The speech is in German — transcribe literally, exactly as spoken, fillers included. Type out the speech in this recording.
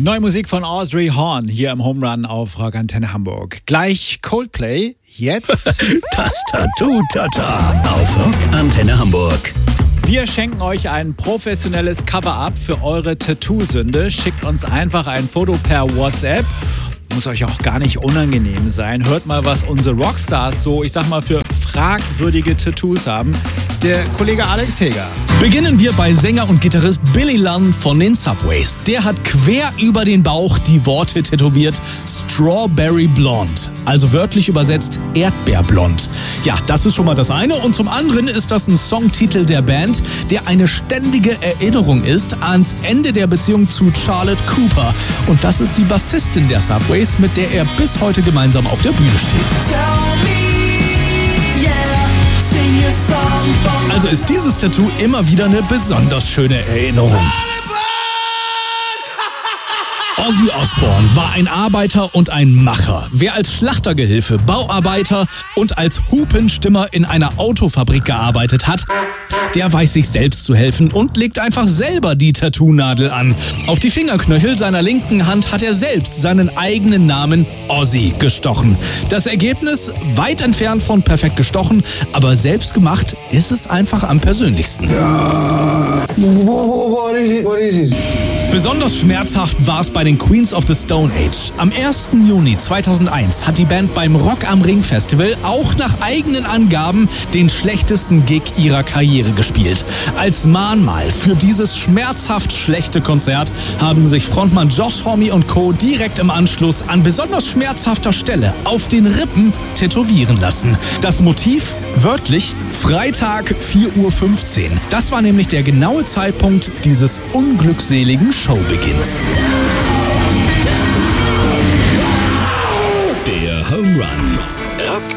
Neue Musik von Audrey Horn hier im Home Run auf Rock Antenne Hamburg. Gleich Coldplay, jetzt das Tattoo-Tata auf Rock Antenne Hamburg. Wir schenken euch ein professionelles Cover-Up für eure Tattoo-Sünde. Schickt uns einfach ein Foto per WhatsApp. Muss euch auch gar nicht unangenehm sein. Hört mal, was unsere Rockstars so, ich sag mal, für fragwürdige Tattoos haben. Der Kollege Alex Heger. Beginnen wir bei Sänger und Gitarrist Billy Lunn von den Subways. Der hat quer über den Bauch die Worte tätowiert: Strawberry Blonde. Also wörtlich übersetzt Erdbeerblond. Ja, das ist schon mal das eine. Und zum anderen ist das ein Songtitel der Band, der eine ständige Erinnerung ist ans Ende der Beziehung zu Charlotte Cooper. Und das ist die Bassistin der Subways, mit der er bis heute gemeinsam auf der Bühne steht. Also ist dieses Tattoo immer wieder eine besonders schöne Erinnerung. Ozzy Osbourne war ein Arbeiter und ein Macher. Wer als Schlachtergehilfe, Bauarbeiter und als Hupenstimmer in einer Autofabrik gearbeitet hat, der weiß sich selbst zu helfen und legt einfach selber die Tattoo-Nadel an. Auf die Fingerknöchel seiner linken Hand hat er selbst seinen eigenen Namen Ozzy gestochen. Das Ergebnis weit entfernt von perfekt gestochen, aber selbst gemacht ist es einfach am persönlichsten. Ja. What is it? What is it? Besonders schmerzhaft war es bei den Queens of the Stone Age. Am ersten Juni zweitausendeins hat die Band beim Rock am Ring Festival auch nach eigenen Angaben den schlechtesten Gig ihrer Karriere gespielt. Als Mahnmal für dieses schmerzhaft schlechte Konzert haben sich Frontmann Josh Homme und Co. direkt im Anschluss an besonders schmerzhafter Stelle auf den Rippen tätowieren lassen. Das Motiv wörtlich Freitag vier Uhr fünfzehn. Das war nämlich der genaue Zeitpunkt dieses unglückseligen Showbeginns. Der Home Run. Rock